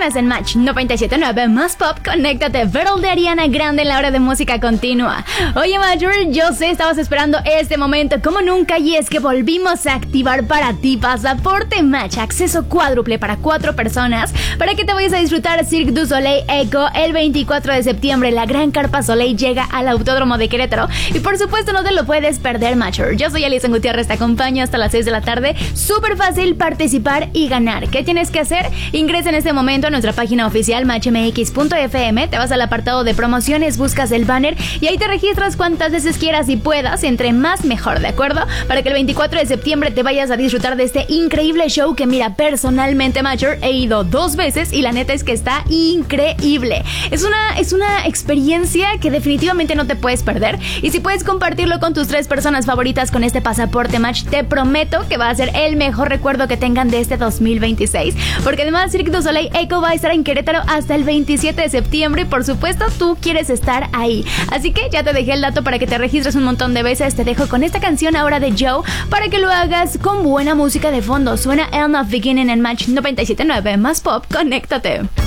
Continúas en Match 97.9 más pop, conéctate. Battle de Ariana Grande en la hora de música continua. Oye, Major, yo sé, estabas esperando este momento como nunca, y es que volvimos a activar para ti Pasaporte Match, acceso cuádruple para 4 personas, para que te vayas a disfrutar Cirque du Soleil Echo el 24 de septiembre. La Gran Carpa Soleil llega al Autódromo de Querétaro y por supuesto no te lo puedes perder, Major. Yo soy Alison Gutiérrez, te acompaño hasta las 6 de la tarde. Súper fácil participar y ganar. ¿Qué tienes que hacer? Ingresa en este momento a nuestra página oficial matchmx.fm, te vas al apartado de promociones, buscas el banner y ahí te registras cuantas veces quieras y puedas, entre más mejor, ¿de acuerdo? Para que el 24 de septiembre te vayas a disfrutar de este increíble show que, mira, personalmente, Major, he ido 2 veces y la neta es que está increíble. Es una experiencia que definitivamente no te puedes perder, y si puedes compartirlo con tus 3 personas favoritas con este Pasaporte Match, te prometo que va a ser el mejor recuerdo que tengan de este 2026, porque además Cirque du Soleil Echo va a estar en Querétaro hasta el 27 de septiembre y por supuesto tú quieres estar ahí. Así que ya te dejé el dato para que te registres un montón de veces. Te dejo con esta canción ahora de Joe para que lo hagas con buena música de fondo. Suena End of Beginning en Match 97.9 más pop, conéctate.